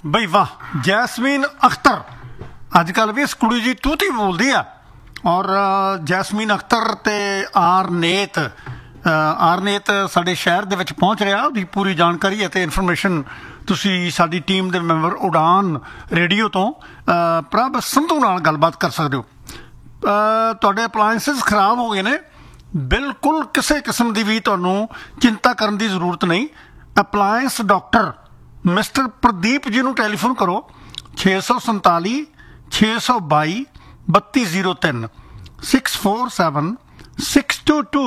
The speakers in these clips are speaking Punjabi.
ਬਈ ਵਾਹ, ਜੈਸਮੀਨ ਅਖਤਰ ਅੱਜ ਕੱਲ੍ਹ ਵੀ ਇਸ ਕੁੜੀ ਜੀ ਤੂਤੀ ਬੋਲਦੀ ਆ। ਔਰ ਜੈਸਮੀਨ ਅਖਤਰ ਤੇ ਆਰਨੇਤ ਸਾਡੇ ਸ਼ਹਿਰ ਦੇ ਵਿੱਚ ਪਹੁੰਚ ਰਿਹਾ। ਉਹਦੀ ਪੂਰੀ ਜਾਣਕਾਰੀ ਅਤੇ ਇਨਫੋਰਮੇਸ਼ਨ ਤੁਸੀਂ ਸਾਡੀ ਟੀਮ ਦੇ ਮੈਂਬਰ ਉਡਾਨ ਰੇਡੀਓ ਤੋਂ ਪ੍ਰਭ ਸੰਧੂ ਨਾਲ ਗੱਲਬਾਤ ਕਰ ਸਕਦੇ ਹੋ। ਤੁਹਾਡੇ ਅਪਲਾਇੰਸਿਸ ਖਰਾਬ ਹੋ ਗਏ ਨੇ, ਬਿਲਕੁਲ ਕਿਸੇ ਕਿਸਮ ਦੀ ਵੀ ਤੁਹਾਨੂੰ ਚਿੰਤਾ ਕਰਨ ਦੀ ਜ਼ਰੂਰਤ ਨਹੀਂ। Appliance doctor mister Pradeep ji ਨੂੰ ਟੈਲੀਫੋਨ ਕਰੋ 647 622 3203 647 622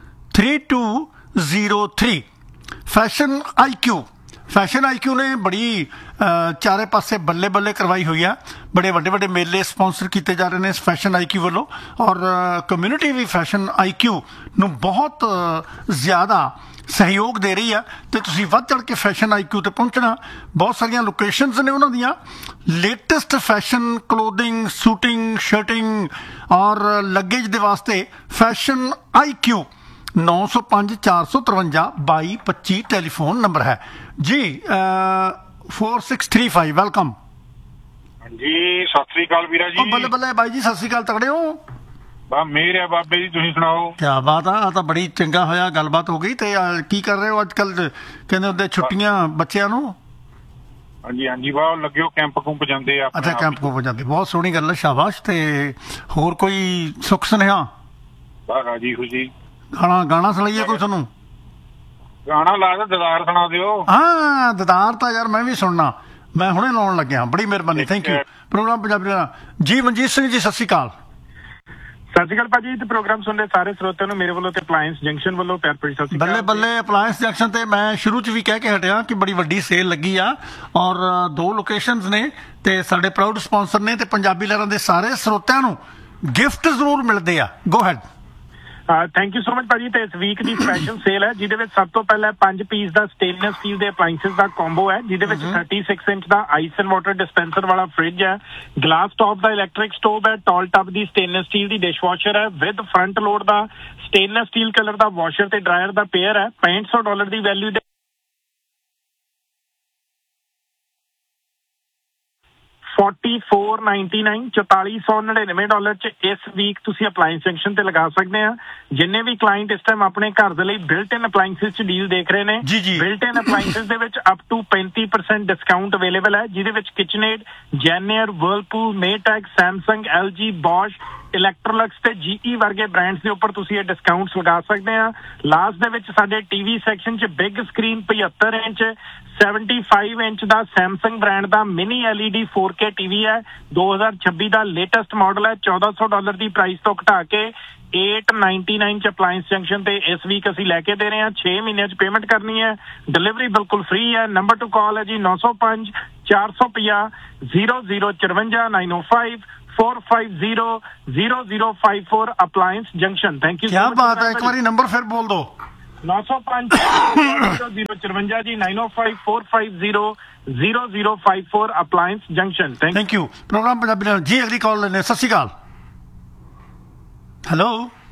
3203। ਫੈਸ਼ਨ ਆਈਕਿਊ ਨੇ ਬੜੀ ਚਾਰੇ ਪਾਸੇ ਬੱਲੇ ਬੱਲੇ ਕਰਵਾਈ ਹੋਈ ਆ। ਬੜੇ ਵੱਡੇ ਵੱਡੇ ਮੇਲੇ ਸਪਾਂਸਰ ਕੀਤੇ ਜਾ ਰਹੇ ਨੇ ਇਸ ਫੈਸ਼ਨ ਆਈਕਿਊ ਵੱਲੋਂ, ਔਰ ਕਮਿਊਨਿਟੀ ਵੀ ਫੈਸ਼ਨ ਆਈਕਿਊ ਨੂੰ ਬਹੁਤ ਜ਼ਿਆਦਾ ਸਹਿਯੋਗ ਦੇ ਰਹੀ ਆ। ਅਤੇ ਤੁਸੀਂ ਵੱਧ ਚੜ੍ਹ ਕੇ ਫੈਸ਼ਨ ਆਈਕਿਊ 'ਤੇ ਪਹੁੰਚਣਾ। ਬਹੁਤ ਸਾਰੀਆਂ ਲੋਕੇਸ਼ਨਸ ਨੇ ਉਹਨਾਂ ਦੀਆਂ। ਲੇਟੈਸਟ ਫੈਸ਼ਨ ਕਲੋਦਿੰਗ, ਸੂਟਿੰਗ, ਸ਼ਰਟਿੰਗ ਔਰ ਲੱਗੇਜ ਦੇ ਵਾਸਤੇ ਫੈਸ਼ਨ ਆਈਕਿਊ 905 453 2225 ਟੈਲੀਫੋਨ ਨੰਬਰ ਹੈ ਜੀ। 4635 ਵੈਲਕਮ। ਹਾਂਜੀ, ਸਤਿ ਸ੍ਰੀ ਅਕਾਲ ਵੀਰਾ ਜੀ। ਬੱਲੇ ਬੱਲੇ ਬਾਈ ਜੀ, ਸਤਿ ਸ੍ਰੀ ਅਕਾਲ। ਤਗੜੇ ਹੋ? ਬਸ ਮੇਰ ਹੈ ਬਾਬੇ ਜੀ, ਤੁਸੀਂ ਸੁਣਾਓ। ਕਿਆ ਬਾਤ ਆ, ਤਾਂ ਬੜੀ ਚੰਗਾ ਹੋਇਆ ਗੱਲਬਾਤ ਹੋ ਗਈ। ਤੇ ਕੀ ਕਰ ਰਹੇ ਹੋ ਅੱਜ ਕੱਲ? ਕਹਿੰਦੇ ਹੁੰਦੇ ਛੁੱਟੀਆਂ ਬੱਚਿਆਂ ਨੂੰ। ਹਾਂਜੀ ਹਾਂਜੀ, ਵਾਹ ਲੱਗਿਓ ਕੈਂਪ ਕੁੰਪ ਜਾਂਦੇ ਆ। ਅੱਛਾ, ਕੈਂਪ ਕੁੰਪ ਜਾਂਦੇ, ਬਹੁਤ ਸੋਹਣੀ ਗੱਲ ਹੈ, ਸ਼ਾਬਾਸ਼। ਤੇ ਹੋਰ ਕੋਈ ਸੁੱਖ ਸੁਨੇਹਾ? ਬਸ ਰਾਜੀ ਖੁਸ਼ੀ। ਗਾਣਾ ਸੁਣਾਈਏ ਕੋਈ ਤੁਹਾਨੂੰ? ਗਾਣਾ ਲਾ ਕੇ ਦਦਾਰ ਸੁਣਾ ਦਿਓ। ਹਾਂ, ਦਦਾਰ ਤਾਂ ਯਾਰ ਮੈਂ ਵੀ ਸੁਣਨਾ, ਮੈਂ ਹੁਣੇ ਲਾਉਣ ਲੱਗਿਆ। ਬੜੀ ਮਿਹਰਬਾਨੀ, ਥੈਂਕ ਯੂ। ਪ੍ਰੋਗਰਾਮ ਪੰਜਾਬੀ ਦਾ ਜੀ। ਮਨਜੀਤ ਸਿੰਘ ਜੀ, ਸਤਿ ਸ਼੍ਰੀ ਅਕਾਲ। ਸਤਿ ਸ਼੍ਰੀ ਅਕਾਲ ਭਾਜੀ। ਤੇ ਪ੍ਰੋਗਰਾਮ ਸੁਣ ਰਹੇ ਸਾਰੇ ਸਰੋਤਿਆਂ ਨੂੰ ਮੇਰੇ ਵੱਲੋਂ ਤੇ ਅਪਲਾਇੰਸ ਜੰਕਸ਼ਨ ਵੱਲੋਂ ਪਿਆਰ ਭਰੀ ਸਤਿ ਸ਼੍ਰੀ ਅਕਾਲ। ਬੱਲੇ ਬੱਲੇ। ਅਪਲਾਇੰਸ ਜੰਕਸ਼ਨ ਤੇ ਮੈਂ ਸ਼ੁਰੂ 'ਚ ਵੀ ਕਹਿ ਕੇ ਹਟਿਆ ਕਿ ਬੜੀ ਵੱਡੀ ਸੇਲ ਲੱਗੀ ਆ, ਔਰ 2 ਲੋਕੇਸ਼ਨਸ ਨੇ ਤੇ ਸਾਡੇ ਪ੍ਰਾਊਡ ਸਪਾਂਸਰ ਨੇ, ਤੇ ਪੰਜਾਬੀ ਲਹਿਰਾਂ ਦੇ ਸਾਰੇ ਸਰੋਤਿਆਂ ਨੂੰ ਗਿਫਟ ਜ਼ਰੂਰ ਮਿਲਦੇ ਆ। Go ahead. Thank you so much ਭਾਜੀ। ਤੇ ਇਸ ਵੀਕ ਦੀ ਸਪੈਸ਼ਲ ਸੇਲ ਹੈ, ਜਿਹਦੇ ਵਿੱਚ ਸਭ ਤੋਂ ਪਹਿਲਾਂ 5 ਪੀਸ ਦਾ ਸਟੇਨਲੈਸ ਸਟੀਲ ਦੇ ਅਪਲਾਇੰਸਿਸ ਦਾ ਕੰਬੋ ਹੈ, ਜਿਹਦੇ ਵਿੱਚ 36 inch the ice and water dispenser ਵਾਲਾ ਫ੍ਰਿਜ ਹੈ, ਗਲਾਸ ਟੌਪ ਦਾ ਇਲੈਕਟ੍ਰਿਕ ਸਟੋਵ ਹੈ, ਟਾਲ ਟੱਬ ਦੀ ਸਟੇਨਲੈਸ ਸਟੀਲ ਦੀ ਡਿਸ਼ਵਾਸ਼ਰ ਹੈ, with front load the stainless steel colour the washer ਤੇ ਡਰਾਇਰ ਦਾ ਪੇਅਰ ਹੈ। $6500 ਦੀ ਵੈਲਿਊ ਦੇ 4499 $4499 ਚ ਇਸ ਵੀਕ ਤੁਸੀਂ ਅਪਲਾਇੰਸ ਜੰਕਸ਼ਨ ਤੇ ਲਗਾ ਸਕਦੇ ਆ। ਜਿੰਨੇ ਵੀ ਕਲਾਇੰਟ ਇਸ ਟਾਈਮ ਆਪਣੇ ਘਰ ਦੇ ਲਈ ਬਿਲਟ ਇਨ ਅਪਲਾਇੰਸਿਸ ਚ ਡੀਲ ਦੇਖ ਰਹੇ ਨੇ, ਬਿਲਟ ਇਨ ਅਪਲਾਇੰਸਿਸ ਦੇ ਵਿੱਚ ਅਪ ਟੂ 35% ਡਿਸਕਾਊਂਟ ਅਵੇਲੇਬਲ ਹੈ, ਜਿਹਦੇ ਵਿੱਚ ਕਿਚਨਏਡ, ਜੈਨੀਅਰ, ਵਰਲਪੂਲ, ਮੇਟੈਕ, ਸੈਮਸੰਗ, LG, ਬੌਸ਼, ਇਲੈਕਟ੍ਰੋਲਕਸ ਤੇ GE ਵਰਗੇ ਬ੍ਰਾਂਡਸ ਦੇ ਉੱਪਰ ਤੁਸੀਂ ਇਹ ਡਿਸਕਾਊਂਟਸ ਲਗਾ ਸਕਦੇ ਆ। ਲਾਸਟ ਦੇ ਵਿੱਚ ਸਾਡੇ ਟੀਵੀ ਸੈਕਸ਼ਨ 'ਚ ਬਿਗ ਸਕਰੀਨ 75 ਇੰਚ 75 ਇੰਚ ਦਾ ਸੈਮਸੰਗ ਬ੍ਰਾਂਡ ਦਾ ਮਿਨੀ LED 4K ਟੀਵੀ ਹੈ। 2026 ਦਾ ਲੇਟੈਸਟ ਮਾਡਲ ਹੈ। $1400 ਦੀ ਪ੍ਰਾਈਸ ਤੋਂ ਘਟਾ ਕੇ $899 ਚ ਅਪਲਾਇੰਸ ਜੰਕਸ਼ਨ ਤੇ ਇਸ ਵੀਕ ਅਸੀਂ ਲੈ ਕੇ ਦੇ ਰਹੇ ਹਾਂ। 6 ਮਹੀਨਿਆਂ ਚ ਪੇਮੈਂਟ ਕਰਨੀ ਹੈ, ਡਿਲੀਵਰੀ ਬਿਲਕੁਲ ਫ੍ਰੀ ਹੈ। ਨੰਬਰ ਟੂ ਕਾਲ ਹੈ ਜੀ 905 450 0054 905 450 0054 ਅਪਲਾਇੰਸ ਜੰਕਸ਼ਨ। Thank you. ਕਿਆ ਬਾਤ ਹੈ, ਇੱਕ ਵਾਰੀ ਨੰਬਰ ਫਿਰ ਬੋਲ ਦੋ। 905 0054 ਜੀ 905 450 0054 appliance junction. Thank you. Programme Punjabi ਨਾਲ ਜੀ ਅਗਲੀ ਕਾਲ ਲੈਣੇ। ਸਤਿ ਸ਼੍ਰੀ ਅਕਾਲ। ਹੈਲੋ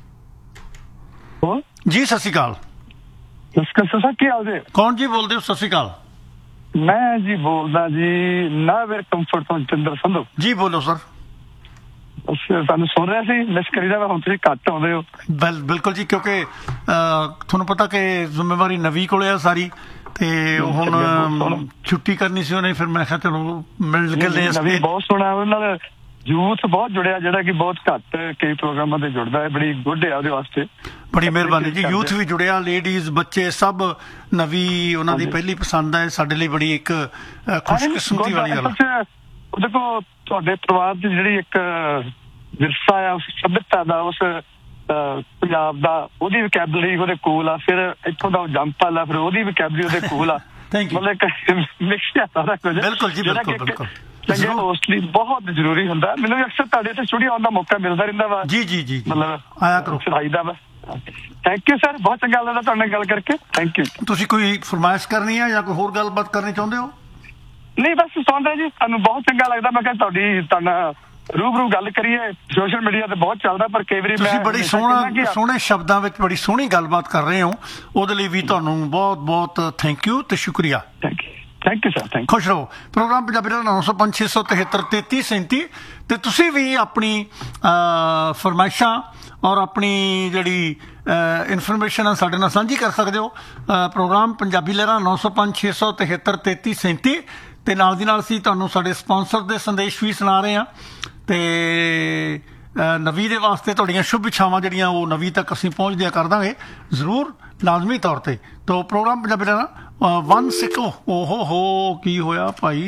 ਜੀ, ਸਤਿ ਸ਼੍ਰੀ ਅਕਾਲ। ਸਰ ਕੀ ਹਾਲ ਜੀ? ਕੌਣ ਜੀ ਬੋਲਦੇ ਹੋ? ਸਤਿ ਸ਼੍ਰੀ ਅਕਾਲ। ਮੈਂ ਜੀ ਬੋਲਦਾ ਜੀ ਨਾਵੇਰ ਕੰਫਰਟ ਤੋਂ ਚੰਦਰ ਸੰਧੂ ਜੀ। ਬੋਲੋ ਸਰ। ਤੁਹਾਨੂੰ ਸੁਣ ਰਿਹਾ ਸੀ, ਮਿਸ ਕਰੀਦਾ ਹੁਣ ਤੁਸੀਂ ਘੱਟ ਆਉਂਦੇ ਹੋ। ਬਿਲਕੁਲ ਜੀ, ਕਿਉਂਕਿ ਤੁਹਾਨੂੰ ਪਤਾ ਕਿ ਜ਼ਿੰਮੇਵਾਰੀ ਨਵੀਂ ਕੋਲੇ ਆ ਸਾਰੀ, ਤੇ ਹੁਣ ਛੁੱਟੀ ਕਰਨੀ ਸੀ ਉਹਨੇ, ਫਿਰ ਮੈਂ ਕਿਹਾ ਚਲੋ ਮਿਲ ਕੇ। ਬਹੁਤ ਸੋਹਣਾ ਉਹਨਾਂ ਦਾ ਯੂਥ ਬਹੁਤ ਜੁੜਿਆ, ਜਿਹੜਾ ਕਿ ਬਹੁਤ ਘੱਟ ਕਈ ਪ੍ਰੋਗਰਾਮਾਂ ਤੇ ਜੁੜਦਾ ਹੈ। ਬੜੀ ਗੁੱਡ ਹੈ ਉਹਦੇ ਵਾਸਤੇ। ਬੜੀ ਮਿਹਰਬਾਨੀ ਜੀ। ਯੂਥ ਵੀ ਜੁੜਿਆ, ਲੇਡੀਜ਼, ਬੱਚੇ ਸਭ ਨਵੀਂ ਉਹਨਾਂ ਦੀ ਪਹਿਲੀ ਪਸੰਦ ਹੈ। ਸਾਡੇ ਲਈ ਬੜੀ ਇੱਕ ਖੁਸ਼ਕਿਸਮਤੀ ਵਾਲੀ ਗੱਲ। ਦੇਖੋ ਤੁਹਾਡੇ ਪਰਿਵਾਰ ਦੀ ਜਿਹੜੀ ਇੱਕ ਵਿਰਸਾ ਆ ਸਭਿਅਤਾ ਦਾ, ਉਸ ਪੰਜਾਬ ਦਾ, ਉਹਦੀ ਵਕੈਬਲਰੀ ਉਹਦੇ ਕੋਲ ਆ। ਫਿਰ ਇੱਥੋਂ ਦਾ ਜੰਪਲ ਆ, ਫਿਰ ਉਹਦੀ ਵਕੈਬਲਰੀ ਉਹਦੇ ਕੋਲ ਆ। ਮਤਲਬ ਮਿਕਸ ਆ ਸਾਰਾ ਕੁਝ। ਬਿਲਕੁਲ ਜੀ, ਬਿਲਕੁਲ। ਚੰਗੇ ਹੋਸਟ ਲਈ ਬਹੁਤ ਜ਼ਰੂਰੀ ਹੁੰਦਾ। ਮੈਨੂੰ ਵੀ ਅਕਸਰ ਤੁਹਾਡੇ ਇੱਥੇ ਸਟੂਡੀਓ ਆਉਣ ਦਾ ਮੌਕਾ ਮਿਲਦਾ ਰਹਿੰਦਾ ਵਾ। ਜੀ ਮਤਲਬ ਆਇਆ ਕਰੋ, ਸੁਣਾਈਦਾ ਵਾ। ਥੈਂਕ ਯੂ ਸਰ, ਬਹੁਤ ਚੰਗਾ ਲੱਗਦਾ ਤੁਹਾਡੇ ਨਾਲ ਗੱਲ ਕਰਕੇ। Thank you. ਤੁਸੀਂ ਕੋਈ ਫਰਮਾਇਸ਼ ਕਰਨੀ ਹੈ ਜਾਂ ਕੋਈ ਹੋਰ ਗੱਲਬਾਤ ਕਰਨੀ ਚਾਹੁੰਦੇ ਹੋ? ਨਹੀਂ, ਬਸ ਸੁਣ ਰਹੇ ਜੀ, ਤੁਹਾਨੂੰ ਬਹੁਤ ਚੰਗਾ ਲੱਗਦਾ। ਮੈਂ ਕਿਹਾ ਤੁਹਾਡਾ ਰੂਬਰੂ ਗੱਲ ਕਰੀਏ। ਸੋਸ਼ਲ ਮੀਡੀਆ ਤੇ ਬਹੁਤ ਚੱਲਦਾ, ਪਰ ਕਈ ਵਾਰੀ ਤੁਸੀਂ ਬੜੀ ਸੋਹਣੇ ਸ਼ਬਦਾਂ ਵਿੱਚ ਬੜੀ ਸੋਹਣੀ ਗੱਲਬਾਤ ਕਰ ਰਹੇ ਹੋ। ਉਹਦੇ ਲਈ ਵੀ ਤੁਹਾਨੂੰ ਬਹੁਤ ਬਹੁਤ ਥੈਂਕ ਯੂ ਤੇ ਸ਼ੁਕਰੀਆ। Thank you sir, thank you. ਖੁਸ਼ ਰਹੋ। ਪ੍ਰੋਗਰਾਮ ਪੰਜਾਬੀ ਦਾ 905 673 3337 ਤੇ ਤੁਸੀਂ ਵੀ ਆਪਣੀ ਫਰਮਾਇਸ਼ਾਂ ਔਰ ਆਪਣੀ ਜਿਹੜੀ ਇਨਫੋਰਮੇਸ਼ਨ ਆ ਸਾਡੇ ਨਾਲ ਸਾਂਝੀ ਕਰ ਸਕਦੇ ਹੋ। ਪ੍ਰੋਗਰਾਮ ਪੰਜਾਬੀ ਲਹਿਰਾਂ 905 673 3337 ਤੇ ਨਾਲ ਦੀ ਨਾਲ ਅਸੀਂ ਤੁਹਾਨੂੰ ਸਾਡੇ ਸਪਾਂਸਰ ਦੇ ਸੰਦੇਸ਼ ਵੀ ਸੁਣਾ ਰਹੇ ਹਾਂ ਤੇ ਨਵੀਂ ਦੇ ਵਾਸਤੇ ਤੁਹਾਡੀਆਂ ਸ਼ੁਭ ਇੱਛਾਵਾਂ ਜਿਹੜੀਆਂ ਉਹ ਨਵੀਂ ਤੱਕ ਅਸੀਂ ਪਹੁੰਚਦਿਆਂ ਕਰ ਦਾਂਗੇ ਜ਼ਰੂਰ, ਲਾਜ਼ਮੀ ਤੌਰ ਤੇ। ਤੋ ਪ੍ਰੋਗਰਾਮ ਪੰਜਾਬੀ ਲਹਿਰਾਂ 16 ਓਹੋ ਕੀ ਹੋਇਆ ਭਾਈ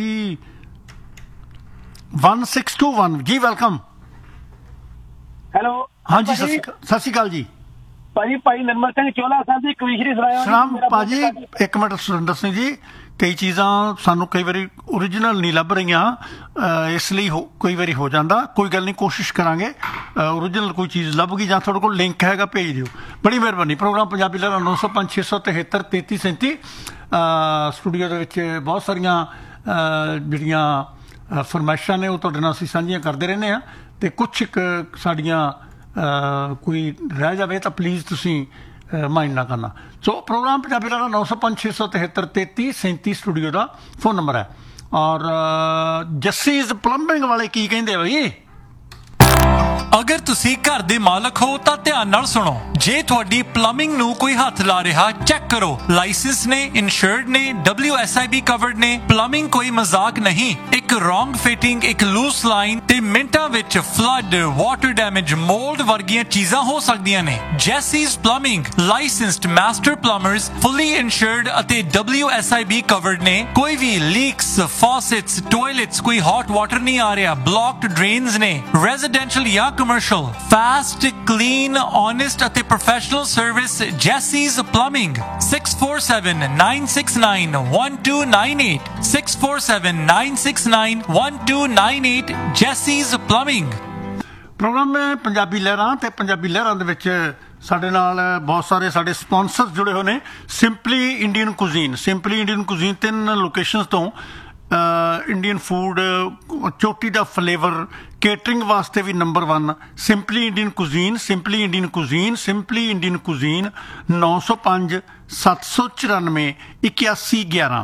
1621 ਜੀ, ਵੈਲਕਮ। ਹੈਲੋ ਹਾਂਜੀ, ਸਤਿ ਸ਼੍ਰੀ ਅਕਾਲ ਜੀ ਭਾਈ ਨਿਰਮਲ ਸਿੰਘ ਚੋਲਾ ਸਾਹਿਬ ਦੀ ਕਵੀਸ਼ਰੀ ਸੁਣਾਇਓ। ਸਲਾਮ ਭਾਜੀ, ਇੱਕ ਮਿੰਟ ਸੁਰਿੰਦਰ ਸਿੰਘ ਜੀ, ਕਈ ਚੀਜ਼ਾਂ ਸਾਨੂੰ ਕਈ ਵਾਰੀ ਓਰੀਜਨਲ ਨਹੀਂ ਲੱਭ ਰਹੀਆਂ, ਇਸ ਲਈ ਕਈ ਵਾਰੀ ਹੋ ਜਾਂਦਾ। ਕੋਈ ਗੱਲ ਨਹੀਂ, ਕੋਸ਼ਿਸ਼ ਕਰਾਂਗੇ ਓਰੀਜਨਲ ਕੋਈ ਚੀਜ਼ ਲੱਭ ਗਈ ਜਾਂ ਤੁਹਾਡੇ ਕੋਲ ਲਿੰਕ ਹੈਗਾ ਭੇਜ ਦਿਓ, ਬੜੀ ਮਿਹਰਬਾਨੀ। ਪ੍ਰੋਗਰਾਮ ਪੰਜਾਬੀ ਲਹਿਰਾਂ 905 673 3337 ਸਟੂਡੀਓ ਦੇ ਵਿੱਚ ਬਹੁਤ ਸਾਰੀਆਂ ਜਿਹੜੀਆਂ ਫਰਮਾਇਸ਼ਾਂ ਨੇ ਉਹ ਤੁਹਾਡੇ ਨਾਲ ਅਸੀਂ ਸਾਂਝੀਆਂ ਕਰਦੇ ਰਹਿੰਦੇ ਹਾਂ ਤੇ ਕੁਛ ਕੁ ਸਾਡੀਆਂ ਕੋਈ ਰਹਿ ਜਾਵੇ ਤਾਂ ਪਲੀਜ਼ ਤੁਸੀਂ ਮਾਈਂਡ ਨਾ ਕਰਨਾ। ਸੋ ਪ੍ਰੋਗਰਾਮ ਪੰਜਾਬੀ ਲਹਿਰਾਂ 905 673 3337 ਸਟੂਡੀਓ ਦਾ ਫੋਨ ਨੰਬਰ ਹੈ। ਔਰ ਜੱਸੀਜ਼ ਪਲੰਬਿੰਗ ਵਾਲੇ ਕੀ ਕਹਿੰਦੇ ਬਈ? ਅਗਰ ਤੁਸੀਂ ਘਰ ਦੇ ਮਾਲਕ ਹੋ ਤਾਂ ਧਿਆਨ ਨਾਲ ਸੁਣੋ। ਜੇ ਤੁਹਾਡੀ ਪਲੰਬਿੰਗ ਨੂੰ ਕੋਈ ਹੱਥ ਲਾ ਰਿਹਾ, ਚੈੱਕ ਕਰੋ। ਲਾਇਸੈਂਸ ਨੇ, ਇੰਸ਼ੋਰਡ ਨੇ, WSIB ਕਵਰਡ ਨੇ। ਪਲੰਬਿੰਗ ਕੋਈ ਮਜ਼ਾਕ ਨਹੀਂ। ਇੱਕ ਰੋਂਗ ਫਿਟਿੰਗ, ਇੱਕ ਲੂਸ ਲਾਈਨ ਤੇ ਮਿੰਟਾਂ ਵਿੱਚ ਫਲੱਡ, ਵਾਟਰ ਡੈਮੇਜ, ਮੋਲਡ ਵਰਗੀਆਂ ਚੀਜ਼ਾਂ ਹੋ ਸਕਦੀਆਂ ਨੇ। ਜੈਸੀਜ਼ ਪਲੰਬਿੰਗ ਲਾਇਸੈਂਸਡ ਮਾਸਟਰ ਪਲੰਬਰਸ, ਫੁੱਲੀ ਇੰਸ਼ੋਰਡ ਅਤੇ WSIB ਕਵਰਡ ਨੇ। ਕੋਈ ਵੀ ਲੀਕਸ, ਫੌਸੇਟਸ, ਟਾਇਲਟਸ, ਕੋਈ ਹੌਟ ਵਾਟਰ ਨਹੀਂ ਆ ਰਿਹਾ, ਬਲੌਕਡ ਡਰੇਨਸ ਨੇ। ਰੈਜ਼ੀਡੈਂਸ਼ੀਅਲ ਜਾਂ ਕਮਰਸ਼ੀਅਲ, ਫਾਸਟ, ਕਲੀਨ, ਓਨੈਸਟ ਅਤੇ professional service. Jaycees plumbing 6479691298 6479691298 Jaycees plumbing. Programme Punjabi ਲਹਿਰਾਂ ਤੇ ਪੰਜਾਬੀ ਲਹਿਰਾਂ ਦੇ ਵਿੱਚ ਸਾਡੇ ਨਾਲ ਬਹੁਤ ਸਾਰੇ ਸਾਡੇ ਸਪਾਂਸਰ ਜੁੜੇ ਹੋਏ ਨੇ। Simply Indian cuisine, simply Indian cuisine 3 locations ਤੋਂ ਇੰਡੀਅਨ ਫੂਡ, ਚੋਟੀ ਦਾ ਫਲੇਵਰ, ਕੇਟਰਿੰਗ ਵਾਸਤੇ ਵੀ number 1। Simply Indian cuisine, simply Indian cuisine, simply Indian cuisine 905 794 8111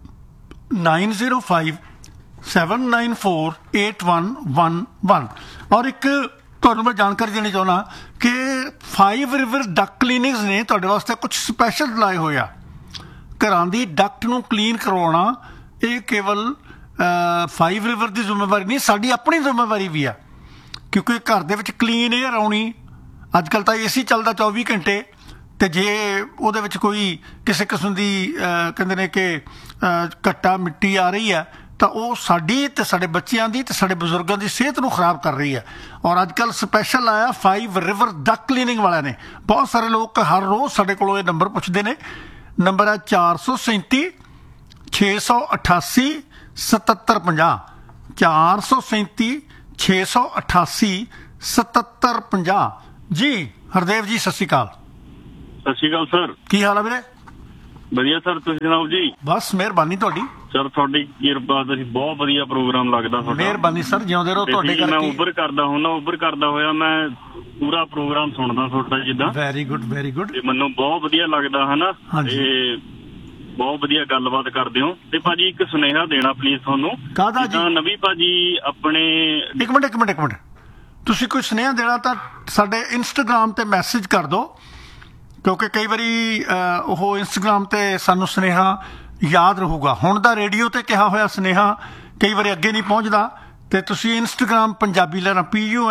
905 794 8111। ਔਰ ਇੱਕ ਤੁਹਾਨੂੰ ਮੈਂ ਜਾਣਕਾਰੀ ਦੇਣੀ ਚਾਹੁੰਦਾ ਕਿ 5 ਰਿਵਰ ਡਕ ਕਲੀਨਿੰਗਸ ਨੇ ਤੁਹਾਡੇ ਵਾਸਤੇ ਕੁਝ ਸਪੈਸ਼ਲ ਲਾਏ ਹੋਏ ਆ। ਘਰਾਂ ਦੀ ਡਕਟ ਨੂੰ ਕਲੀਨ ਕਰਵਾਉਣਾ ਇਹ ਕੇਵਲ 5 ਰਿਵਰ ਦੀ ਜ਼ਿੰਮੇਵਾਰੀ ਨਹੀਂ, ਸਾਡੀ ਆਪਣੀ ਜ਼ਿੰਮੇਵਾਰੀ ਵੀ ਆ, ਕਿਉਂਕਿ ਘਰ ਦੇ ਵਿੱਚ ਕਲੀਨ ਏਅਰ ਆਉਣੀ। ਅੱਜ ਕੱਲ੍ਹ ਤਾਂ AC ਚੱਲਦਾ 24 ਘੰਟੇ, ਤੇ ਜੇ ਉਹਦੇ ਵਿੱਚ ਕੋਈ ਕਿਸੇ ਕਿਸਮ ਦੀ ਕਹਿੰਦੇ ਨੇ ਕਿ ਘੱਟਾ ਮਿੱਟੀ ਆ ਰਹੀ ਹੈ ਤਾਂ ਉਹ ਸਾਡੀ ਤੇ ਸਾਡੇ ਬੱਚਿਆਂ ਦੀ ਤੇ ਸਾਡੇ ਬਜ਼ੁਰਗਾਂ ਦੀ ਸਿਹਤ ਨੂੰ ਖਰਾਬ ਕਰ ਰਹੀ ਹੈ। ਔਰ ਅੱਜ ਕੱਲ੍ਹ ਸਪੈਸ਼ਲ ਆਇਆ 5 ਰਿਵਰ ਡਕ ਕਲੀਨਿੰਗ ਵਾਲਿਆਂ ਨੇ। ਬਹੁਤ ਸਾਰੇ ਲੋਕ ਹਰ ਰੋਜ਼ ਸਾਡੇ ਕੋਲੋਂ ਇਹ ਨੰਬਰ ਪੁੱਛਦੇ ਨੇ। ਨੰਬਰ ਹੈ 437 688 7750 437 688 7750 ਜੀ। ਹਰਦੇਵ ਜੀ ਸਤਿ ਸ਼੍ਰੀ ਅਕਾਲ। ਸਤਿ ਸ਼੍ਰੀ ਅਕਾਲ ਸਰ, ਕੀ ਹਾਲ ਹੈ ਵੀਰੇ? ਵਧੀਆ ਸਰ, ਤੁਸੀਂ ਸੁਣਾਓ ਜੀ? ਬਸ ਮਿਹਰਬਾਨੀ ਤੁਹਾਡੀ ਸਰ, ਤੁਹਾਡੀ ਕਿਰਪਾ ਤੇ ਬਹੁਤ ਵਧੀਆ ਪ੍ਰੋਗਰਾਮ ਲੱਗਦਾ ਤੁਹਾਡਾ। ਮਿਹਰਬਾਨੀ ਸਰ, ਜਿਉਂਦੇ ਰਹੋ। ਤੁਹਾਡੇ ਕਰਕੇ ਮੈਂ ਉਬਰ ਕਰਦਾ ਹੋਇਆ ਮੈਂ ਪੂਰਾ ਪ੍ਰੋਗਰਾਮ ਸੁਣਦਾ ਤੁਹਾਡਾ ਜਿੱਦਾਂ। Very good, very good. ਤੇ ਮੈਨੂੰ ਬਹੁਤ ਵਧੀਆ ਲੱਗਦਾ ਹਨਾ, ਤੇ ਬਹੁਤ ਵਧੀਆ ਗੱਲਬਾਤ ਕਰਦੇ ਹੋ। ਤੇ ਭਾਜੀ ਇੱਕ ਸੁਨੇਹਾ ਦੇਣਾ ਪਲੀਜ਼ ਤੁਹਾਨੂੰ। ਕਾਹਦਾ ਜੀ? ਨਵੀਂ ਭਾਜੀ ਆਪਣੇ ਇੱਕ ਮਿੰਟ ਤੁਸੀਂ ਕੋਈ ਸੁਨੇਹਾ ਦੇਣਾ ਤਾਂ ਸਾਡੇ ਇੰਸਟਾਗ੍ਰਾਮ ਤੇ ਮੈਸੇਜ ਕਰ ਦਿਓ, ਕਿਉਂਕਿ ਕਈ ਵਾਰੀ ਉਹ ਇੰਸਟਾਗ੍ਰਾਮ ਤੇ ਸਾਨੂੰ ਸੁਨੇਹਾ ਯਾਦ ਰਹੂਗਾ। ਹੁਣ ਦਾ ਰੇਡੀਓ ਤੇ ਕਿਹਾ ਹੋਇਆ ਸੁਨੇਹਾ ਕਈ ਵਾਰੀ ਅੱਗੇ ਨਹੀਂ ਪਹੁੰਚਦਾ, ਤੇ ਤੁਸੀਂ ਇੰਸਟਾਗ੍ਰਾਮ ਪੰਜਾਬੀ ਲਹਿਰਾਂ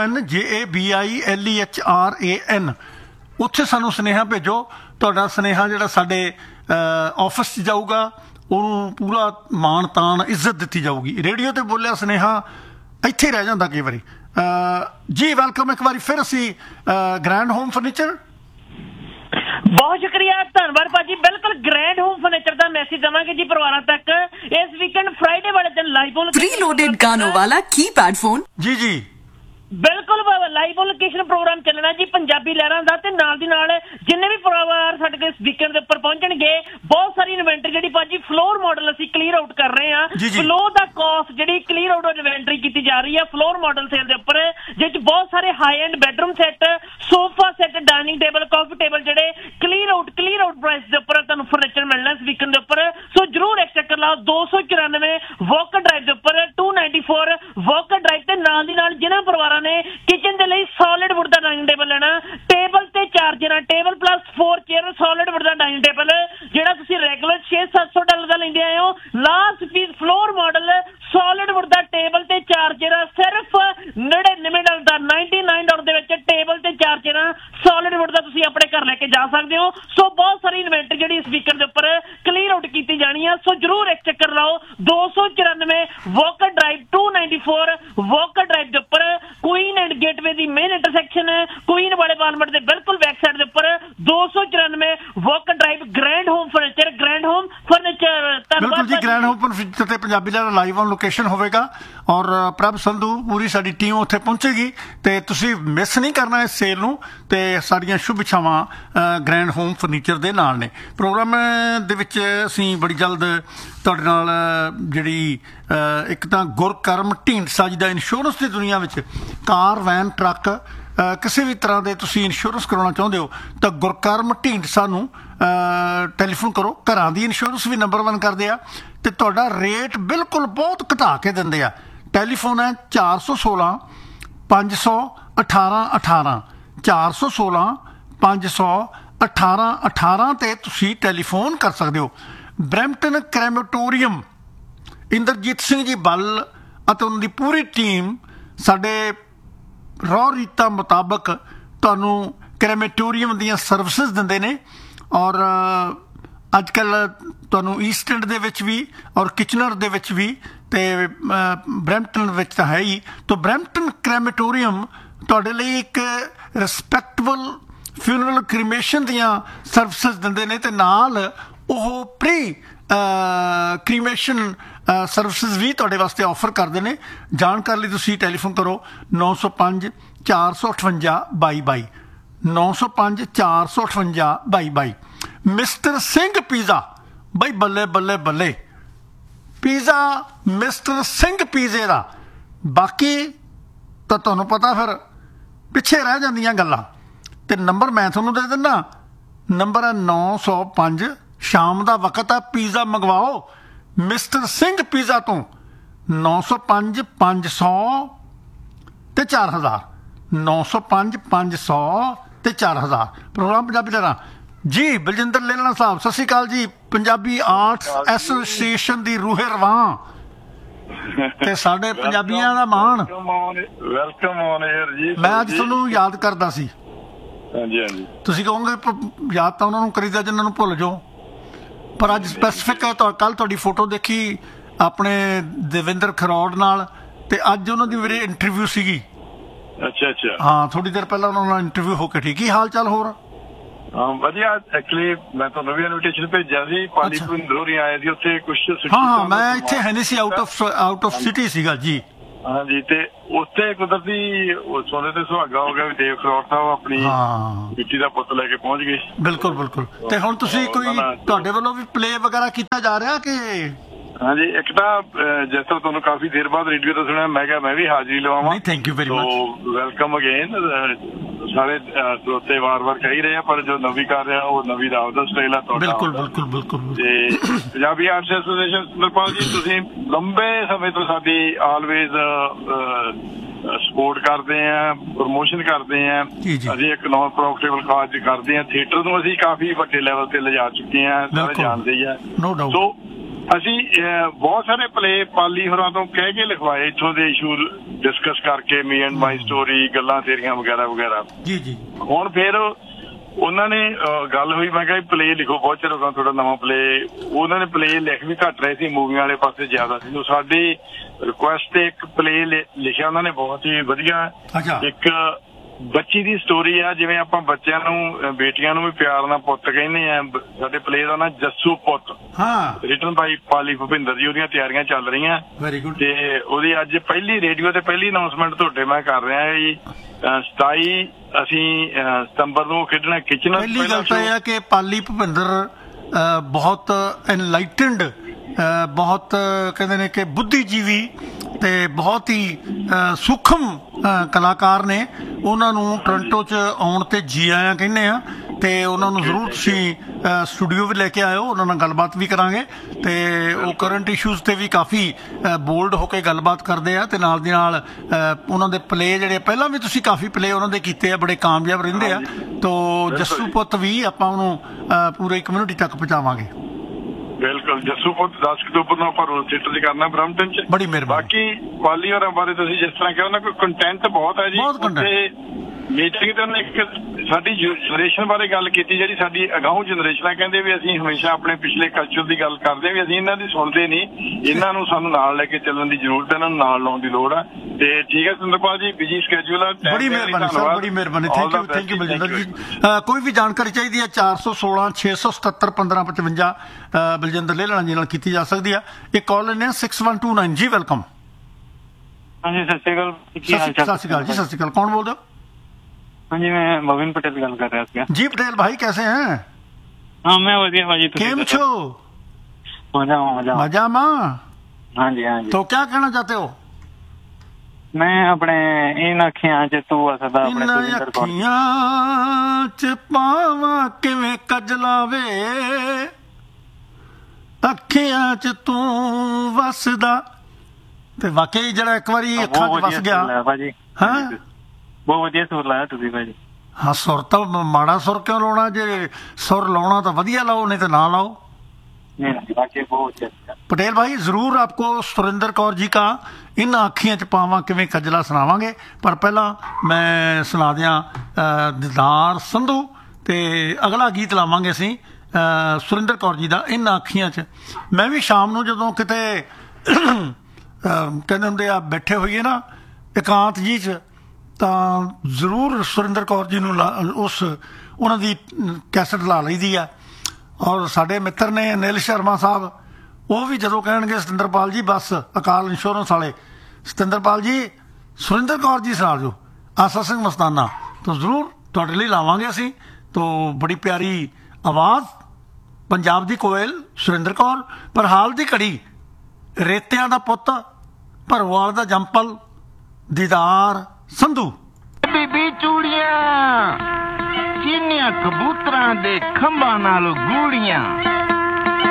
PUNJABILEHRAN ਉੱਥੇ ਸਾਨੂੰ ਸੁਨੇਹਾ ਭੇਜੋ। ਤੁਹਾਡਾ ਸੁਨੇਹਾ ਜਿਹੜਾ ਸਾਡੇ ਆਫਿਸ 'ਚ ਜਾਊਗਾ ਉਹਨੂੰ ਪੂਰਾ ਮਾਣ ਤਾਣ ਇੱਜ਼ਤ ਦਿੱਤੀ ਜਾਊਗੀ। ਰੇਡੀਓ ਤੇ ਬੋਲਿਆ ਸੁਨੇਹਾ ਇੱਥੇ ਰਹਿ ਜਾਂਦਾ ਕਈ ਵਾਰੀ। ਜੀ ਵੈਲਕਮ ਇੱਕ ਵਾਰੀ ਫਿਰ ਅਸੀਂ ਗ੍ਰੈਂਡ ਹੋਮ ਫਰਨੀਚਰ। ਬਹੁਤ ਸ਼ੁਕਰੀਆ, ਧੰਨਵਾਦ ਭਾਜੀ। ਬਿਲਕੁਲ ਗ੍ਰੈਂਡ ਹੋਮ ਫਰਨੀਚਰ ਦਾ ਮੈਸੇਜ ਦਵਾਂਗੇ ਜੀ ਪਰਿਵਾਰਾਂ ਤੱਕ। ਇਸ ਵੀਕਐਂਡ ਫਰਾਈਡੇ ਵਾਲੇ ਦਿਨ ਲਾਈਵ प्रीलोडेड गानों वाला कीपैड फोन। जी जी बिल्कुल ਲਾਈਵ ਲੋਕੇਸ਼ਨ ਪ੍ਰੋਗਰਾਮ ਚੱਲਣਾ ਜੀ ਪੰਜਾਬੀ ਲਹਿਰਾਂ ਦਾ, ਤੇ ਨਾਲ ਦੀ ਨਾਲ ਜਿੰਨੇ ਵੀ ਪਰਿਵਾਰ ਸਾਡੇ ਕੋਲ ਇਸ ਵੀਕਐਂਡ ਦੇ ਉੱਪਰ ਪਹੁੰਚਣਗੇ ਬਹੁਤ ਸਾਰੀ ਇਨਵੈਂਟਰੀ ਜਿਹੜੀ ਭਾਜੀ ਫਲੋਰ ਮਾਡਲ ਅਸੀਂ ਕਲੀਅਰ ਆਊਟ ਕਰ ਰਹੇ ਹਾਂ। ਫਲੋਰ ਦਾ ਕਾਸਟ ਜਿਹੜੀ ਕਲੀਅਰ ਆਊਟ ਇਨਵੈਂਟਰੀ ਕੀਤੀ ਜਾ ਰਹੀ ਹੈ ਫਲੋਰ ਮਾਡਲ ਸੇਲ ਦੇ ਉੱਪਰ, ਜਿਸ ਚ ਬਹੁਤ ਸਾਰੇ high end bedroom set, sofa set, dining table, ਕਾਫੀ ਟੇਬਲ ਜਿਹੜੇ ਕਲੀਅਰ ਆਊਟ ਪ੍ਰਾਈਸ ਦੇ ਉੱਪਰ ਤੁਹਾਨੂੰ ਫਰਨੀਚਰ ਮਿਲਣਾ ਇਸ ਵੀਕਐਂਡ ਦੇ ਉੱਪਰ। ਸੋ ਜਰੂਰ ਇੱਕ ਚੱਕਰ ਲਾਓ। 294 ਵਾਕਰ ਡਰਾਈਵ ਦੇ ਉੱਪਰ, 294 ਵਾਕਰ ਡਰਾਈਵ। ਤੇ ਨਾਲ ਦੀ ਨਾਲ ਜਿਹਨਾਂ ਪਰਿਵਾਰਾਂ ਨੇ ਕਿਚਨ ਦੇ ਲਈ ਸੋਲਿਡ ਵੁੱਡ ਦਾ ਡਾਈਨਿੰਗ ਟੇਬਲ ਲੈਣਾ, ਟੇਬਲ ਤੇ charger, table plus 4 chair, solid wood ਦਾ ਡਾਈਨਿੰਗ ਟੇਬਲ ਜਿਹੜਾ ਤੁਸੀਂ ਰੈਗੂਲਰ $600-700 ਦਾ ਲੈਂਦੇ ਆਏ ਹੋ, last piece floor model solid wood ਦਾ ਟੇਬਲ ਤੇ ਚਾਰਜਰ ਸਿਰਫ $99 ਦਾ, $99 ਦੇ ਵਿੱਚ ਟੇਬਲ ਤੇ ਚਾਰਜਰ ਸੋਲਿਡ ਵੁੱਡ ਦਾ ਤੁਸੀਂ ਆਪਣੇ ਘਰ ਲੈ ਕੇ ਜਾ ਸਕਦੇ ਹੋ। ਸੋ ਬਹੁਤ ਸਾਰੀ ਇਨਵੈਂਟਰੀ ਜਿਹੜੀ ਇਸ ਵੀਕਐਂਡ ਦੇ ਉੱਪਰ ਕਲੀਅਰ ਆਊਟ ਕੀਤੀ ਜਾਣੀ ਆ। ਸੋ ਜਰੂਰ ਇੱਕ ਚੱਕਰ ਲਾਓ। 294 ਵਾਕਰ ਡਰਾਈਵ, 294 ਵਾਕਰ ਡਰਾਈਵ ਦੇ ਉੱਪਰ, Queen and gateway the main intersection, Queen ਵਾਲੇ ਬਾਲਮਟ ਦੇ ਬਿਲਕੁਲ ਬੈਕ ਸਾਈਡ ਦੇ ਉੱਪਰ 294 Walker drive, grand home furniture. Grand home furniture ਬਿਲਕੁਲ ਜੀ, ਗ੍ਰੈਂਡ ਹੋਮ ਫਰਨੀਚਰ ਤੇ ਪੰਜਾਬੀ ਦਾ ਲਾਈਵ ਔਨ ਲੋਕੇਸ਼ਨ ਹੋਵੇਗਾ ਔਰ ਪ੍ਰਭ ਸੰਧੂ ਪੂਰੀ ਸਾਡੀ ਟੀਮ ਉੱਥੇ ਪਹੁੰਚੇਗੀ ਤੇ ਤੁਸੀਂ ਮਿਸ ਨਹੀਂ ਕਰਨਾ ਇਸ ਸੇਲ ਨੂੰ। ਤੇ ਸਾਡੀਆਂ ਸ਼ੁਭ ਇੱਛਾਵਾਂ ਗ੍ਰੈਂਡ ਹੋਮ ਫਰਨੀਚਰ ਦੇ ਨਾਲ ਨੇ। ਪ੍ਰੋਗਰਾਮ ਦੇ ਵਿੱਚ ਅਸੀਂ ਬੜੀ ਜਲਦ ਤੁਹਾਡੇ ਨਾਲ ਜਿਹੜੀ ਇੱਕ ਤਾਂ ਗੁਰਕਰਮ ਢੀਂਡਸਾ ਜੀ ਦਾ ਇੰਸ਼ੋਰੈਂਸ ਦੀ ਦੁਨੀਆ ਵਿੱਚ ਕਾਰ, ਵੈਨ, ਟਰੱਕ ਕਿਸੇ ਵੀ ਤਰ੍ਹਾਂ ਦੇ ਤੁਸੀਂ ਇੰਸ਼ੋਰੈਂਸ ਕਰਾਉਣਾ ਚਾਹੁੰਦੇ ਹੋ ਤਾਂ ਗੁਰਕਰਮ ਢੀਂਡਸਾ ਨੂੰ ਟੈਲੀਫੋਨ ਕਰੋ। ਘਰਾਂ ਦੀ ਇੰਸ਼ੋਰੈਂਸ ਵੀ ਨੰਬਰ 1 ਕਰਦੇ ਆ ਤੇ ਤੁਹਾਡਾ ਰੇਟ ਬਿਲਕੁਲ ਬਹੁਤ ਘਟਾ ਕੇ ਦਿੰਦੇ ਆ। ਟੈਲੀਫੋਨ ਹੈ 416 518 18, 416 518 18 ਤੇ ਤੁਸੀਂ ਟੈਲੀਫੋਨ ਕਰ ਸਕਦੇ ਹੋ। ਬਰੈਂਪਟਨ ਕ੍ਰੈਮੇਟੋਰੀਅਮ, ਇੰਦਰਜੀਤ ਸਿੰਘ ਜੀ ਬੱਲ ਅਤੇ ਉਹਨਾਂ ਦੀ ਪੂਰੀ ਟੀਮ ਸਾਡੇ ਰੌ ਰੀਤਾਂ ਮੁਤਾਬਕ ਤੁਹਾਨੂੰ ਕ੍ਰੈਮੇਟੋਰੀਅਮ ਦੀਆਂ ਸਰਵਿਸਿਜ਼ ਦਿੰਦੇ ਨੇ ਔਰ ਅੱਜ ਕੱਲ੍ਹ ਤੁਹਾਨੂੰ ਈਸਟ ਐਂਡ ਦੇ ਵਿੱਚ ਵੀ ਔਰ ਕਿਚਨਰ ਦੇ ਵਿੱਚ ਵੀ ਤੇ ਬਰੈਂਪਟਨ ਵਿੱਚ ਤਾਂ ਹੈ ਹੀ। ਤਾਂ ਬਰੈਂਪਟਨ ਕ੍ਰੈਮੇਟੋਰੀਅਮ ਤੁਹਾਡੇ ਲਈ ਇੱਕ ਰਿਸਪੈਕਟੇਬਲ ਫਿਊਨਰਲ ਕ੍ਰੀਮੇਸ਼ਨ ਦੀਆਂ ਸਰਵਿਸਿਜ਼ ਦਿੰਦੇ ਨੇ ਤੇ ਨਾਲ ਉਹ ਪ੍ਰੀ ਕ੍ਰੀਮੇਸ਼ਨ ਸਰਵਿਸਿਜ਼ ਵੀ ਤੁਹਾਡੇ ਵਾਸਤੇ ਆਫਰ ਕਰਦੇ ਨੇ। ਜਾਣਕਾਰੀ ਲਈ ਤੁਸੀਂ ਟੈਲੀਫੋਨ ਕਰੋ 905 458 2222, 905 458 2222। ਮਿਸਟਰ ਸਿੰਘ ਪੀਜ਼ਾ, ਬਈ ਬੱਲੇ ਬੱਲੇ ਬੱਲੇ ਪੀਜ਼ਾ, ਮਿਸਟਰ ਸਿੰਘ ਪੀਜ਼ੇ ਦਾ। ਬਾਕੀ ਤਾਂ ਤੁਹਾਨੂੰ ਪਤਾ ਫਿਰ ਪਿੱਛੇ ਰਹਿ ਜਾਂਦੀਆਂ ਗੱਲਾਂ ਤੇ ਨੰਬਰ ਮੈਂ ਤੁਹਾਨੂੰ ਦੇ ਦਿੰਦਾ। ਨੰਬਰ ਹੈ 905। ਸ਼ਾਮ ਦਾ ਵਕਤ ਹੈ, ਪੀਜ਼ਾ ਮੰਗਵਾਓ ਮਿਸਟਰ ਸਿੰਘ ਪੀਜ਼ਾ ਤੋਂ 905 500 ਤੇ 4000, 905 500 ਤੇ 4000। ਪ੍ਰੋਗਰਾਮ ਪੰਜਾਬੀ ਲਹਿਰਾਂ ਜੀ। ਬਲਜਿੰਦਰ ਲੇਲਣਾ ਸਾਹਿਬ ਸਤਿ ਸ਼੍ਰੀ ਅਕਾਲ ਜੀ। ਪੰਜਾਬੀ ਆਰਟਸ ਐਸੋਸੀਏਸ਼ਨ ਦੀ ਰੂਹੇ ਰਵਾਂ ਤੇ ਸਾਡੇ ਪੰਜਾਬੀਆਂ ਦਾ ਮਾਣ। ਵੈਲਕਮ ਔਨ 에ਅਰ ਜੀ। ਮੈਂ ਅੱਜ ਤੁਹਾਨੂੰ ਯਾਦ ਕਰਦਾ ਸੀ। ਹਾਂਜੀ ਹਾਂਜੀ, ਤੁਸੀਂ ਕਹੋਗੇ ਯਾਦ ਤਾਂ ਉਹਨਾਂ ਨੂੰ ਕਰੀਦਾ ਜਿਨ੍ਹਾਂ ਨੂੰ ਭੁੱਲ ਜਾਓ, ਪਰ ਅੱਜ ਸਪੈਸੀਫਿਕ ਕੱਲ ਤੁਹਾਡੀ ਫੋਟੋ ਦੇਖੀ ਆਪਣੇ ਦੇਵਿੰਦਰ ਖਰੋੜ ਨਾਲ ਤੇ ਅੱਜ ਉਹਨਾਂ ਦੀ ਮੇਰੇ ਇੰਟਰਵਿਊ ਸੀਗੀ। ਅੱਛਾ ਅੱਛਾ, ਹਾਂ ਥੋੜੀ ਦੇਰ ਪਹਿਲਾਂ ਉਹਨਾਂ ਨਾਲ ਇੰਟਰਵਿਊ ਹੋ ਕੇ ਠੀਕ। ਕੀ ਹਾਲ ਚਾਲ ਹੋਰ? ਹਾਂ ਵਧੀਆ। ਐਕਚੁਅਲੀ ਮੈਂ ਤੁਹਾਨੂੰ ਵੀ ਇਨਵੀਟੇਸ਼ਨ ਭੇਜਿਆ ਸੀ, ਪਾਲੀ ਤੋਂ ਇੰਦੌਰ ਆਏ ਸੀ ਉੱਥੇ ਕੁਝ। ਹਾਂ ਮੈਂ ਇੱਥੇ ਹੈ ਨਹੀਂ ਸੀ, ਆਊਟ ਆਫ ਸਿਟੀ ਸੀਗਾ ਜੀ। ਹਾਂਜੀ, ਤੇ ਉੱਥੇ ਕੁਦਰਤੀ ਸੋਨੇ ਤੇ ਸੁਹਾਗਾ ਹੋ ਗਿਆ ਵੀ ਦੇਵ ਖਰੋੜ ਸਾਹਿਬ ਆਪਣੀ ਬੇਟੀ ਦਾ ਪੁੱਤ ਲੈ ਕੇ ਪਹੁੰਚ ਗਏ। ਬਿਲਕੁਲ ਬਿਲਕੁਲ। ਤੇ ਹੁਣ ਤੁਸੀਂ ਕੋਈ ਤੁਹਾਡੇ ਵੱਲੋਂ ਵੀ ਪਲੇ ਵਗੈਰਾ ਕੀਤਾ ਜਾ ਰਿਹਾ ਕਿ? ਹਾਂਜੀ, ਇੱਕ ਤਾਂ ਜਿਸ ਤਰ੍ਹਾਂ ਤੁਹਾਨੂੰ ਕਾਫੀ ਦੇਰ ਬਾਅਦ ਰੇਡੀਓ ਤੋਂ ਸੁਣਿਆ, ਮੈਂ ਕਿਹਾ ਮੈਂ ਵੀ ਹਾਜ਼ਰੀ ਲਵਾਵਾਂ। Thank you very much. Welcome again. ਸਾਰੇ ਸਰੋਤੇ ਵਾਰ-ਵਾਰ ਕਹਿ ਰਹੇ ਆ, ਪਰ ਜੋ ਨਵੀਂ ਕਰ ਰਿਹਾ ਉਹ ਨਵੀਂ ਦਾ ਉਹਦਾ ਸਟਾਈਲ ਆ ਤੁਹਾਡਾ। ਬਿਲਕੁਲ ਬਿਲਕੁਲ ਬਿਲਕੁਲ। ਤੇ ਪੰਜਾਬੀ ਆਰਟਸ ਐਸੋਸੀਏਸ਼ਨ ਸੁੰਦਰਪਾਲ ਜੀ, ਤੁਸੀਂ ਲੰਬੇ ਸਮੇਂ ਤੋਂ ਸਾਡੀ ਆਲਵੇਜ਼ ਸਪੋਰਟ ਕਰਦੇ ਆ, ਪ੍ਰਮੋਸ਼ਨ ਕਰਦੇ ਆ। ਅਸੀਂ ਇੱਕ ਨੌਨ ਪ੍ਰੋਫਿਟੇਬਲ ਕਾਜ਼ ਕਰਦੇ ਆ। ਥੀਏਟਰ ਨੂੰ ਅਸੀਂ ਕਾਫੀ ਵੱਡੇ ਲੈਵਲ ਤੇ ਲਿਜਾ ਚੁੱਕੇ ਆ, ਸਾਰੇ ਜਾਣਦੇ ਹੀ ਆ। ਸੋ ਅਸੀਂ ਬਹੁਤ ਸਾਰੇ ਪਲੇ ਪਾਲੀ ਹੋਰਾਂ ਤੋਂ ਕਹਿ ਕੇ ਲਿਖਵਾਏ, ਇੱਥੋਂ ਦੇ ਇਸ਼ੂ ਡਿਸਕਸ ਕਰਕੇ, ਮੀ ਐਂਡ ਮਾਈ ਸਟੋਰੀ, ਗੱਲਾਂ ਤੇਰੀਆਂ ਵਗੈਰਾ ਵਗੈਰਾ। ਜੀ ਜੀ। ਹੁਣ ਫਿਰ ਉਹਨਾਂ ਨੇ ਗੱਲ ਹੋਈ, ਮੈਂ ਕਿਹਾ ਪਲੇ ਲਿਖੋ, ਬਹੁਤ ਚਿਰ ਹੋ ਗਿਆ ਤੁਹਾਡਾ ਨਵਾਂ ਪਲੇ। ਉਹਨਾਂ ਨੇ ਪਲੇ ਲਿਖ ਵੀ ਘੱਟ ਰਹੇ ਸੀ, ਮੂਵੀਆਂ ਵਾਲੇ ਪਾਸੇ ਜ਼ਿਆਦਾ ਸੀ। ਸਾਡੀ ਰਿਕੁਐਸਟ ਤੇ ਇੱਕ ਪਲੇ ਲਿਖਿਆ ਉਹਨਾਂ ਨੇ ਬਹੁਤ ਹੀ ਵਧੀਆ। ਇੱਕ ਬੱਚੀ ਦੀ ਸਟੋਰੀ ਆ। ਜਿਵੇਂ ਆਪਾਂ ਬੱਚਿਆਂ ਨੂੰ ਬੇਟੀਆਂ ਨੂੰ ਵੀ ਪਿਆਰ ਨਾਲ ਪੁੱਤ ਕਹਿੰਦੇ ਆ, ਸਾਡੇ ਪਲੇ ਦਾ ਨਾਂ ਜੱਸੂ ਪੁੱਤ, ਰਿਟਨ ਬਾਈ ਪਾਲੀ ਭੁਪਿੰਦਰ ਜੀ, ਉਹਦੀਆਂ ਤਿਆਰੀਆਂ ਚੱਲ ਰਹੀਆਂ। Very good. ਤੇ ਉਹਦੀ ਅੱਜ ਪਹਿਲੀ ਰੇਡੀਓ ਤੇ ਪਹਿਲੀ ਅਨਾਉਂਸਮੈਂਟ ਤੁਹਾਡੇ ਮੈਂ ਕਰ ਰਿਹਾ ਜੀ। 27 ਅਸੀਂ ਸਤੰਬਰ ਨੂੰ ਖੇਡਣਾ ਕਿਚਨ। ਪਹਿਲੀ ਗੱਲ ਤਾਂ ਇਹ ਹੈ ਕਿ ਪਾਲੀ ਭੁਪਿੰਦਰ ਬਹੁਤ ਐਨਲਾਈਟਨਡ, ਬਹੁਤ ਕਹਿੰਦੇ ਨੇ ਕਿ ਬੁੱਧੀਜੀਵੀ ਤੇ ਬਹੁਤ ਹੀ ਸੂਖਮ ਕਲਾਕਾਰ ਨੇ। ਉਹਨਾਂ ਨੂੰ ਟੋਰਾਂਟੋ 'ਚ ਆਉਣ ਤੇ ਜੀ ਆਇਆਂ ਕਹਿੰਦੇ ਆ, ਤੇ ਉਹਨਾਂ ਨੂੰ ਜ਼ਰੂਰ ਤੁਸੀਂ ਸਟੂਡੀਓ ਵੀ ਲੈ ਕੇ ਆਇਓ, ਉਹਨਾਂ ਨਾਲ ਗੱਲਬਾਤ ਵੀ ਕਰਾਂਗੇ। ਤੇ ਉਹ ਕਰੰਟ ਇਸ਼ੂਜ਼ ਤੇ ਵੀ ਕਾਫੀ ਬੋਲਡ ਹੋ ਕੇ ਗੱਲਬਾਤ ਕਰਦੇ ਆ, ਤੇ ਨਾਲ ਦੀ ਨਾਲ ਉਹਨਾਂ ਦੇ ਪਲੇ ਜਿਹੜੇ ਪਹਿਲਾਂ ਵੀ ਤੁਸੀਂ ਕਾਫੀ ਪਲੇ ਉਹਨਾਂ ਦੇ ਕੀਤੇ ਆ, ਬੜੇ ਕਾਮਯਾਬ ਰਹਿੰਦੇ ਆ। ਤੋ ਜੱਸੂ ਪੁੱਤ ਵੀ ਆਪਾਂ ਉਹਨੂੰ ਪੂਰੇ ਕਮਿਊਨਿਟੀ ਤੱਕ ਪਹੁੰਚਾਵਾਂਗੇ। ਬਿਲਕੁਲ, ਜੱਸੂ ਪੁੱਤ 10 ਅਕਤੂਬਰ ਨੂੰ ਆਪਾਂ ਰੋਜ਼ ਥੀਏਟਰ 'ਚ ਕਰਨਾ ਬਰੈਂਪਟਨ 'ਚ। ਬੜੀ ਮਿਹਰਬਾਨੀ। ਬਾਕੀ ਪਾਲੀ ਹੋਰਾਂ ਬਾਰੇ ਤੁਸੀਂ ਜਿਸ ਤਰ੍ਹਾਂ ਕਿਹਾ, ਉਹਨਾਂ ਕੋਲ ਕੰਟੈਂਟ ਬਹੁਤ ਹੈ ਜੀ। ਮੀਟਿੰਗ ਤੇ ਉਹਨੇ ਇੱਕ ਸਾਡੀ ਜਨਰੇਸ਼ਨ ਬਾਰੇ ਗੱਲ ਕੀਤੀ, ਜਿਹੜੀ ਸਾਡੀ ਅਗਾਊਂ ਜਨਰੇਸ਼ਨ ਹੈ। ਕਹਿੰਦੇ ਵੀ ਅਸੀਂ ਹਮੇਸ਼ਾ ਆਪਣੇ ਪਿਛਲੇ ਕਲਚਰ ਦੀ ਗੱਲ ਕਰਦੇ ਵੀ ਅਸੀਂ ਇਹਨਾਂ ਦੀ ਸੁਣਦੇ ਨਹੀਂ, ਇਹਨਾਂ ਨੂੰ ਸਾਨੂੰ ਨਾਲ ਲੈ ਕੇ ਚੱਲਣ ਦੀ ਜ਼ਰੂਰਤ ਹੈ, ਇਹਨਾਂ ਨੂੰ ਨਾਲ ਲਾਉਣ ਦੀ ਲੋੜ ਹੈ। ਤੇ ਠੀਕ ਹੈ ਸੁਰਿੰਦਰਪਾਲ ਜੀ, ਬਿਜੀ ਸਕੇਜੂਲ ਹੈ। ਬੜੀ ਮਿਹਰਬਾਨੀ ਸਰ, ਬੜੀ ਮਿਹਰਬਾਨੀ। ਥੈਂਕ ਯੂ ਬਲਜਿੰਦਰ ਜੀ। ਕੋਈ ਵੀ ਜਾਣਕਾਰੀ ਚਾਹੀਦੀ ਹੈ 416 677 1555 ਬਲਜਿੰਦਰ ਲੇਲਣਾ ਜੀ ਨਾਲ ਕੀਤੀ ਜਾ ਸਕਦੀ ਹੈ। ਇੱਕ ਕਾਲ ਲੈਣੇ 6129 ਜੀ। ਵੈਲਕਮ। ਹਾਂਜੀ, ਸਤਿ ਸ਼੍ਰੀ ਅਕਾਲ। ਸਤਿ ਸ਼੍ਰੀ ਅਕਾਲ ਜੀ। ਸਤਿ ਸ਼੍ਰੀ ਅਕਾਲ। कौन बोल रहे हो? हाँ जी, मैं भविन पटेल गल कर रहा था जी। पटेल भाई कैसे हैं? हाँ मैं वधिया भाजी। केम छो? मजा मां। हाँ जी हाँ जी। तो क्या कहना चाहते हो? मैं अपने इन अखियां च तू वसदा, अपने अखियां च पावा किवें कजला वे, अखियां च तू वसदा। ते वाकई जरा एक बारी अखां च वस गया भाजी। हाँ बहुत वधिया सुर लाया तुसीं भाजी। हाँ, सुर तो माड़ा सुर क्यों लाना? जे सुर लाना तो वधिया लाओ, नहीं तो ना लाओ। पटेल भाई जरूर आपको सुरिंदर कौर जी का इन अखियां च पावां किवें कजला सुनावांगे, पर पहला मैं सुना दियां दीदार संधू, ते अगला गीत लावांगे असीं सुरिंदर कौर जी का इन अखियां च। मैं भी शाम नूं जदों किते कहंदे हुंदे आ बैठे होईए ना एकांत जी च, ਤਾਂ ਜ਼ਰੂਰ ਸੁਰਿੰਦਰ ਕੌਰ ਜੀ ਨੂੰ ਉਹਨਾਂ ਦੀ ਕੈਸਟ ਲਾ ਲਈਦੀ ਆ। ਔਰ ਸਾਡੇ ਮਿੱਤਰ ਨੇ ਅਨਿਲ ਸ਼ਰਮਾ ਸਾਹਿਬ, ਉਹ ਵੀ ਜਦੋਂ ਕਹਿਣਗੇ ਸਤਿੰਦਰਪਾਲ ਜੀ ਬਸ ਅਕਾਲ ਇੰਸ਼ੋਰੈਂਸ ਵਾਲੇ, ਸਤਿੰਦਰਪਾਲ ਜੀ ਸੁਰਿੰਦਰ ਕੌਰ ਜੀ ਸੁਣਾ ਦਿਓ ਆਸਾ ਸਿੰਘ ਮਸਤਾਨਾ, ਤਾਂ ਜ਼ਰੂਰ ਤੁਹਾਡੇ ਲਈ ਲਾਵਾਂਗੇ ਅਸੀਂ। ਤਾਂ ਬੜੀ ਪਿਆਰੀ ਆਵਾਜ਼, ਪੰਜਾਬ ਦੀ ਕੋਇਲ ਸੁਰਿੰਦਰ ਕੌਰ। ਪਰ ਹਾਲ ਦੀ ਘੜੀ ਰੇਤਿਆਂ ਦਾ ਪੁੱਤ, ਭਰੋਵਾਲ ਦਾ ਜੰਪਲ, ਦੀਦਾਰ ਸੰਧੂ। ਬੀਬੀ ਚੂੜੀਆਂ ਚੀਨੀਆਂ ਕਬੂਤਰਾਂ ਦੇ ਖੰਭਾਂ ਨਾਲ ਗੂੜੀਆਂ।